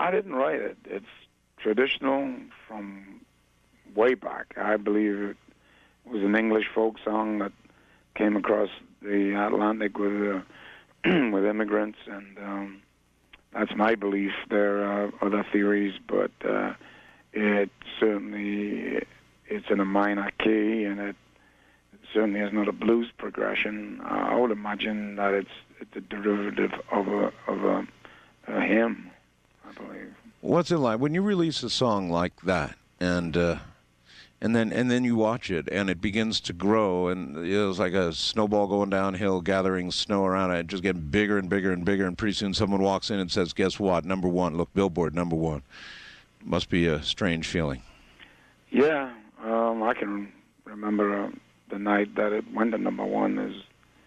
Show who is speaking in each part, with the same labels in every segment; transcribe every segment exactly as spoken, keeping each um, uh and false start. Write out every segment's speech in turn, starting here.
Speaker 1: I didn't write it. It's traditional from way back. I believe it was an English folk song that came across the Atlantic with uh, with immigrants, and um, that's my belief. There are other theories, but uh, it certainly it's in a minor key, and it, it certainly is not a blues progression. Uh, I would imagine that it's it's a derivative of a of a, a hymn, I believe.
Speaker 2: What's it like when you release a song like that, and uh, and then and then you watch it, and it begins to grow, and it was like a snowball going downhill, gathering snow around it, just getting bigger and bigger and bigger, and pretty soon someone walks in and says, "Guess what? Number one. Look, Billboard, number one." Must be a strange feeling.
Speaker 1: Yeah, um, I can remember uh, the night that it went to number one is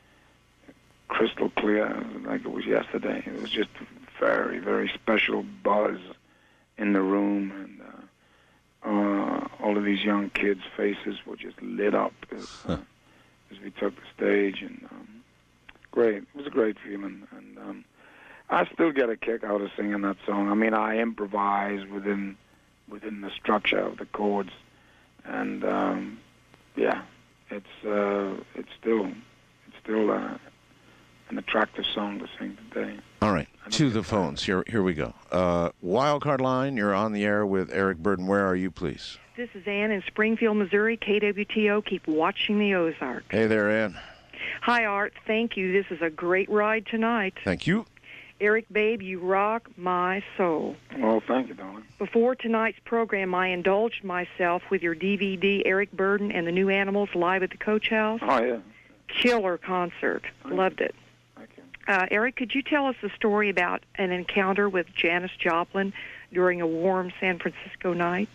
Speaker 1: crystal clear, like it was yesterday. It was just a very, very special buzz in the room, and uh, uh, all of these young kids' faces were just lit up as, uh, as we took the stage, and um, great. It was a great feeling, and um, I still get a kick out of singing that song. I mean, I improvise within within the structure of the chords, and um, yeah, it's uh, it's still it's still uh, an attractive song to sing today.
Speaker 2: All right, to the phones. Here, here we go. Uh, Wildcard Line, you're on the air with Eric Burden. Where are you, please?
Speaker 3: This is Ann in Springfield, Missouri. K W T O. Keep watching the Ozarks.
Speaker 2: Hey there, Ann.
Speaker 3: Hi, Art. Thank you. This is a great ride tonight.
Speaker 2: Thank you.
Speaker 3: Eric, babe, you rock my soul.
Speaker 1: Well, thank you, darling.
Speaker 3: Before tonight's program, I indulged myself with your D V D, Eric Burden and the New Animals, live at the Coach House.
Speaker 1: Oh, yeah.
Speaker 3: Killer concert.
Speaker 1: Thank
Speaker 3: Loved it.
Speaker 1: Thank you.
Speaker 3: Uh, Eric, could you tell us the story about an encounter with Janis Joplin during a warm San Francisco night?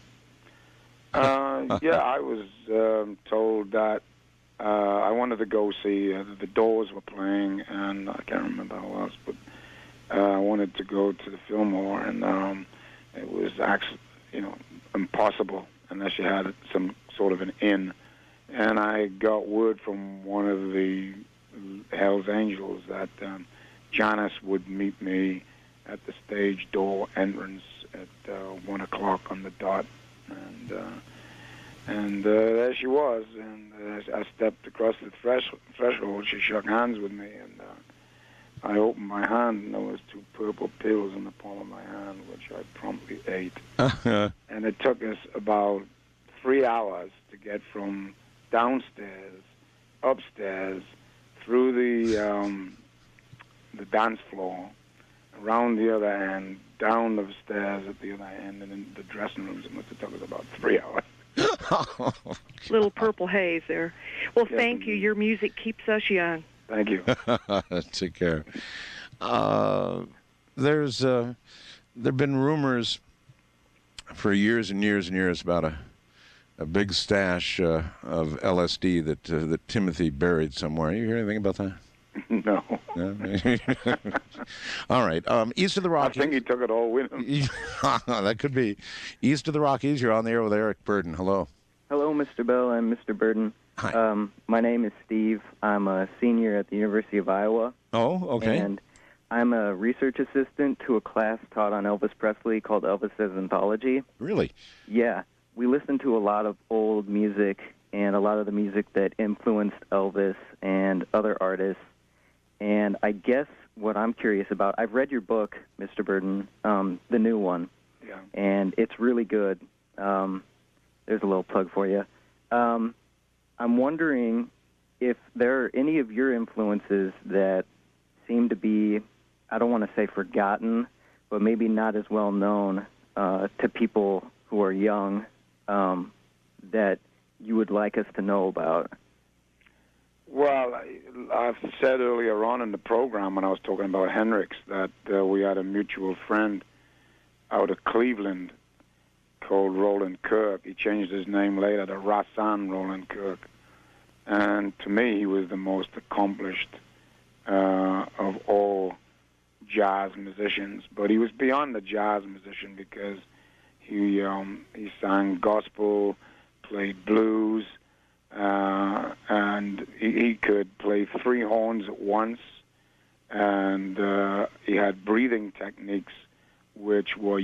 Speaker 1: Uh, yeah, I was um, told that uh, I wanted to go see, uh, the Doors were playing, and I can't remember who else, but uh, I wanted to go to the Fillmore, and um, it was actually, you know, impossible unless you had some sort of an inn. And I got word from one of the Hells Angels that um, Janis would meet me at the stage door entrance at uh, one o'clock on the dot, and uh, and uh, there she was. And uh, I stepped across the thresh- threshold. She shook hands with me, and uh, I opened my hand, and there was two purple pills in the palm of my hand, which I promptly ate. And it took us about three hours to get from downstairs, upstairs, through the um, the dance floor, around the other end, down the stairs at the other end, and in the dressing rooms. It must have took us about three hours.
Speaker 3: Little purple haze there. Well,
Speaker 1: Yes,
Speaker 3: thank you.
Speaker 1: indeed.
Speaker 3: Your music keeps us young.
Speaker 1: Thank you.
Speaker 2: Take care. Uh, there's uh, there've been rumors for years and years and years about a a big stash uh, of L S D that uh, that Timothy buried somewhere. You hear anything about that?
Speaker 1: No.
Speaker 2: No? All right. Um, east of the
Speaker 1: I
Speaker 2: Rockies.
Speaker 1: think he took it all with him.
Speaker 2: That could be. East of the Rockies, you're on the air with Eric Burden. Hello.
Speaker 4: Hello, Mister Bell and Mister Burden.
Speaker 2: Hi.
Speaker 4: Um, my name is Steve. I'm a senior at the University of Iowa.
Speaker 2: Oh, okay.
Speaker 4: And I'm a research assistant to a class taught on Elvis Presley called Elvis's Anthology.
Speaker 2: Really?
Speaker 4: Yeah. We listen to a lot of old music and a lot of the music that influenced Elvis and other artists. And I guess what I'm curious about, I've read your book, Mister Burden, um, the new one.
Speaker 1: Yeah.
Speaker 4: And it's really good. Um, there's a little plug for you. Um, I'm wondering if there are any of your influences that seem to be, I don't want to say forgotten, but maybe not as well known uh, to people who are young, um, that you would like us to know about.
Speaker 1: Well, I, I've said earlier on in the program when I was talking about Hendrix that uh, we had a mutual friend out of Cleveland called Roland Kirk. He changed his name later to Rahsaan Roland Kirk. And to me, he was the most accomplished uh, of all jazz musicians. But he was beyond the jazz musician because he um, he sang gospel, played blues, uh, and he, he could play three horns at once. And uh, he had breathing techniques which were